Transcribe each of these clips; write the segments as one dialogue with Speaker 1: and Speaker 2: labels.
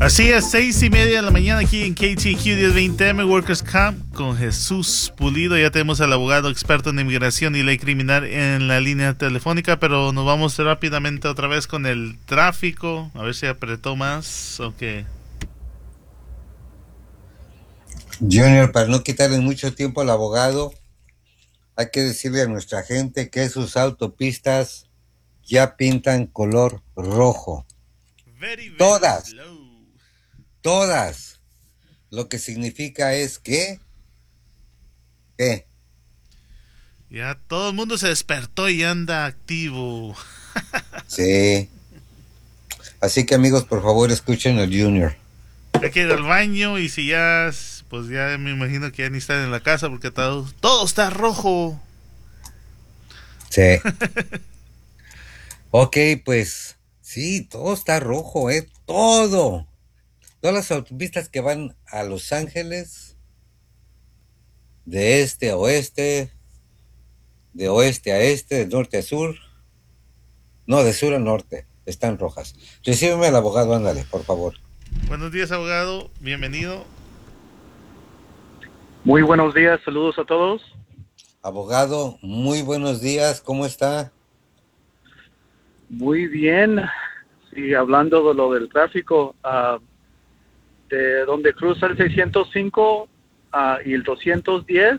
Speaker 1: Así es, 6:30 de la mañana aquí en KTQ 1020M Workers Camp con Jesús Pulido. Ya tenemos al abogado experto en inmigración y ley criminal en la línea telefónica, pero nos vamos rápidamente otra vez con el tráfico. A ver si apretó más o qué.
Speaker 2: Junior, para no quitarle mucho tiempo al abogado, hay que decirle a nuestra gente que sus autopistas ya pintan color rojo.
Speaker 1: Very, very
Speaker 2: Todas,
Speaker 1: slow.
Speaker 2: todas. Lo que significa es que,
Speaker 1: Ya todo el mundo se despertó y anda activo.
Speaker 2: sí. Así que amigos, por favor, escuchen al Junior.
Speaker 1: Hay que ir al baño y si ya, pues ya me imagino que ya ni están en la casa porque todo está rojo.
Speaker 2: Sí. Ok, pues, sí, todo está rojo, todo. Todas las autopistas que van a Los Ángeles, de este a oeste, de oeste a este, de norte a sur, no, de sur a norte, están rojas. Recíbeme al abogado, ándale, por favor.
Speaker 1: Buenos días, abogado. Bienvenido.
Speaker 3: Muy buenos días, saludos a todos.
Speaker 2: Abogado, muy buenos días, ¿cómo está?
Speaker 3: Muy bien. Sí, hablando de lo del tráfico, de donde cruza el 605 y el 210,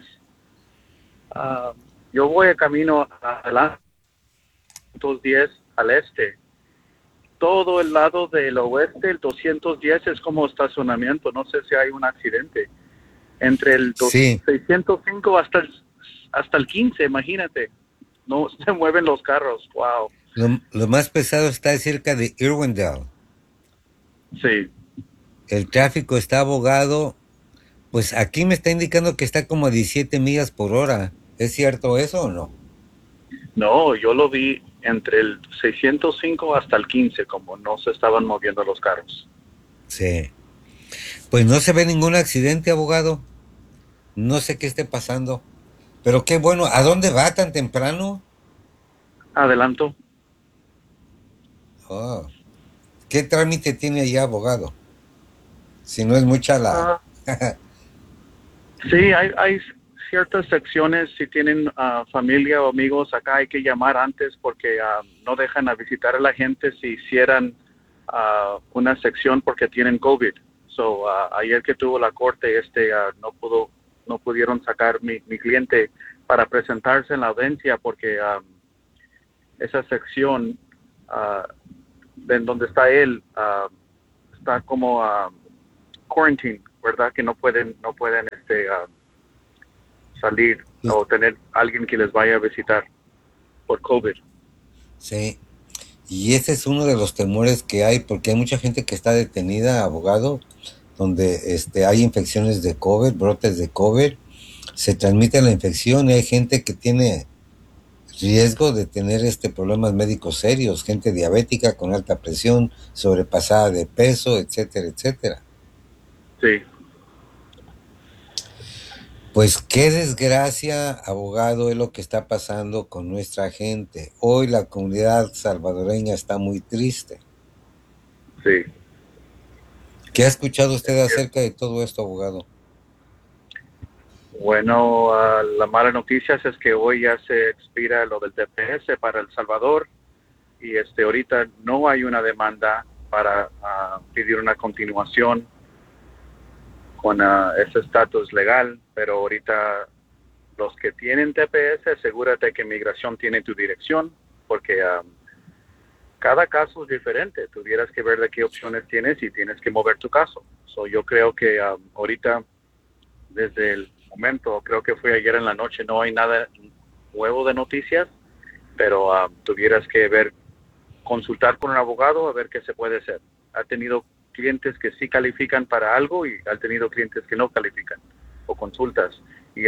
Speaker 3: yo voy a camino adelante, 210 al este. Todo el lado del oeste, el 210 es como estacionamiento. No sé si hay un accidente. Entre el
Speaker 2: Sí,
Speaker 3: 605 hasta el 15, imagínate. No se mueven los carros. Wow.
Speaker 2: lo más pesado está cerca de Irwindale.
Speaker 3: Sí.
Speaker 2: El tráfico está abogado, pues aquí me está indicando que está como a 17 millas por hora. ¿Es cierto eso o no?
Speaker 3: No, yo lo vi entre el 605 hasta el 15, como no se estaban moviendo los carros.
Speaker 2: Sí. Pues no se ve ningún accidente, abogado. No sé qué esté pasando. Pero qué bueno, ¿a dónde va tan temprano?
Speaker 3: Adelanto.
Speaker 2: Oh, ¿qué trámite tiene allá, abogado? Si no es mucha la...
Speaker 3: Ah, sí, hay ciertas secciones, si tienen familia o amigos acá, hay que llamar antes porque no dejan a visitar a la gente si hicieran una sección porque tienen COVID. So, ayer que tuvo la corte, no pudieron sacar mi cliente para presentarse en la audiencia porque esa sección en donde está él está como quarantine, ¿verdad? Que no pueden salir o tener alguien que les vaya a visitar por COVID.
Speaker 2: Sí, y ese es uno de los temores que hay, porque hay mucha gente que está detenida, abogado, donde hay infecciones de COVID, brotes de COVID, se transmite la infección y hay gente que tiene riesgo de tener problemas médicos serios, gente diabética con alta presión, sobrepasada de peso, etcétera, etcétera.
Speaker 3: Sí.
Speaker 2: Pues qué desgracia, abogado, es lo que está pasando con nuestra gente. Hoy la comunidad salvadoreña está muy triste.
Speaker 3: Sí.
Speaker 2: ¿Qué ha escuchado usted acerca de todo esto, abogado?
Speaker 3: Bueno, la mala noticia es que hoy ya se expira lo del TPS para El Salvador y ahorita no hay una demanda para pedir una continuación con ese estatus legal, pero ahorita los que tienen TPS, asegúrate que Migración tiene tu dirección, porque cada caso es diferente. Tuvieras que ver de qué opciones tienes y tienes que mover tu caso. Yo creo que ahorita, desde el momento, creo que fue ayer en la noche, no hay nada nuevo de noticias, pero tuvieras que consultar con un abogado a ver qué se puede hacer. Ha tenido clientes que sí califican para algo y ha tenido clientes que no califican o consultas. Y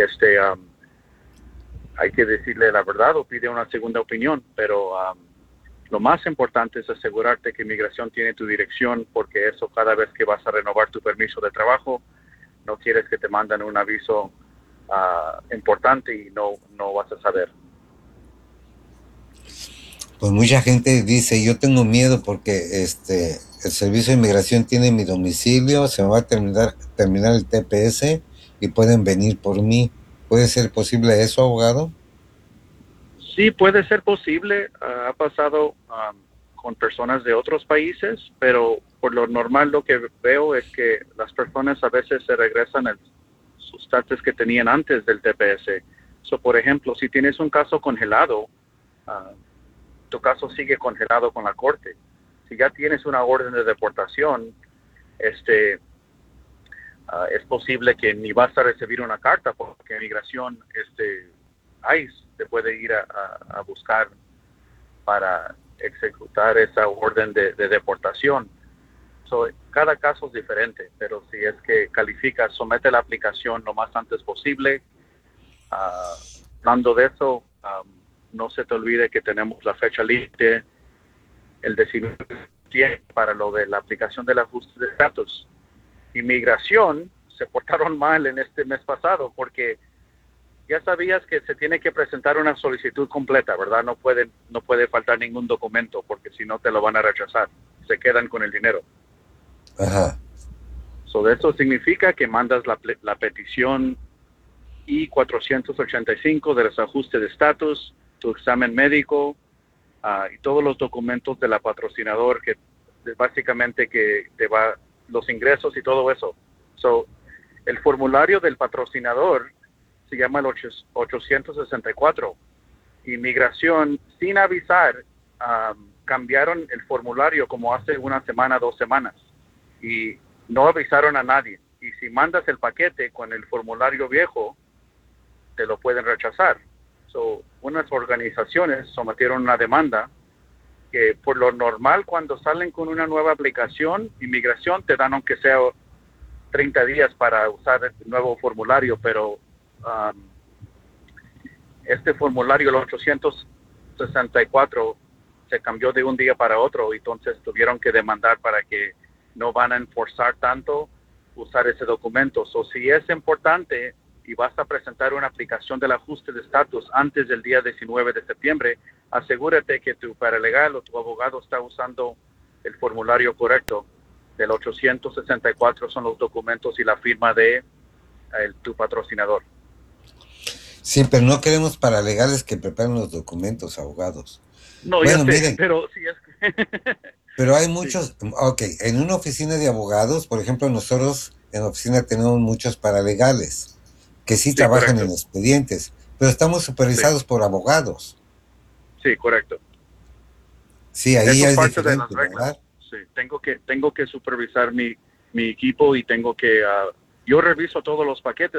Speaker 3: hay que decirle la verdad o pide una segunda opinión, pero lo más importante es asegurarte que Migración tiene tu dirección, porque eso cada vez que vas a renovar tu permiso de trabajo, no quieres que te mandan un aviso importante y no vas a saber.
Speaker 2: Pues mucha gente dice, yo tengo miedo porque el servicio de inmigración tiene mi domicilio, se me va a terminar el TPS y pueden venir por mí. ¿Puede ser posible eso, abogado?
Speaker 3: Sí, puede ser posible. Ha pasado con personas de otros países, pero por lo normal lo que veo es que las personas a veces se regresan a sus estatus que tenían antes del TPS. Por ejemplo, si tienes un caso congelado, tu caso sigue congelado con la corte. Si ya tienes una orden de deportación, es posible que ni vas a recibir una carta porque migración, ICE te puede ir a buscar para ejecutar esa orden de deportación. Cada caso es diferente, pero si es que calificas, somete la aplicación lo más antes posible. Hablando de eso, no se te olvide que tenemos la fecha límite, el 19 para lo de la aplicación del ajuste de estatus. Inmigración se portaron mal en este mes pasado porque ya sabías que se tiene que presentar una solicitud completa, ¿verdad? No puede faltar ningún documento porque si no te lo van a rechazar. Se quedan con el dinero.
Speaker 2: Ajá.
Speaker 3: Eso significa que mandas la petición I-485 de desajuste de estatus, tu examen médico y todos los documentos de la patrocinador que básicamente que te va los ingresos y todo eso. El formulario del patrocinador se llama el 864. Inmigración, sin avisar, cambiaron el formulario como hace una semana, 2 semanas, y no avisaron a nadie. Y si mandas el paquete con el formulario viejo, te lo pueden rechazar. Unas organizaciones sometieron una demanda que por lo normal cuando salen con una nueva aplicación, inmigración te dan aunque sea 30 días para usar el nuevo formulario, pero este formulario, el 864, se cambió de un día para otro, entonces tuvieron que demandar para que no van a enforzar tanto usar ese documento. Si es importante y vas a presentar una aplicación del ajuste de estatus antes del día 19 de septiembre, asegúrate que tu paralegal o tu abogado está usando el formulario correcto. Del 864 son los documentos y la firma de tu patrocinador.
Speaker 2: Sí, pero no queremos paralegales que preparen los documentos, abogados.
Speaker 3: No,
Speaker 2: Bueno,
Speaker 3: ya sé,
Speaker 2: miren,
Speaker 3: pero sí es
Speaker 2: pero hay muchos, ok, en una oficina de abogados, por ejemplo, nosotros en la oficina tenemos muchos paralegales que sí trabajan
Speaker 3: correcto.
Speaker 2: en expedientes, pero estamos supervisados por abogados.
Speaker 3: Sí, correcto.
Speaker 2: Sí, ahí
Speaker 3: Eso es
Speaker 2: es
Speaker 3: parte de
Speaker 2: diferente,
Speaker 3: las reglas.
Speaker 2: ¿verdad?
Speaker 3: Sí, tengo que supervisar mi equipo y tengo que yo reviso todos los paquetes